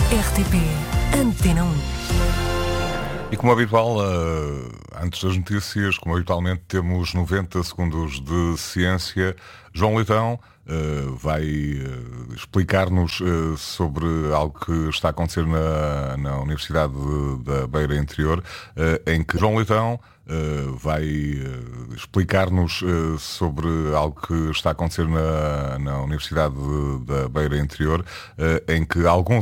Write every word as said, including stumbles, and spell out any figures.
R T P Antena um. E como habitual, uh, antes das notícias, como habitualmente, temos noventa segundos de ciência. João Leitão uh, vai uh, explicar-nos uh, sobre algo que está a acontecer na, na Universidade de, da Beira Interior, uh, em que João Leitão uh, vai uh, explicar-nos uh, sobre algo que está a acontecer na, na Universidade de, da Beira Interior, uh, em que alguns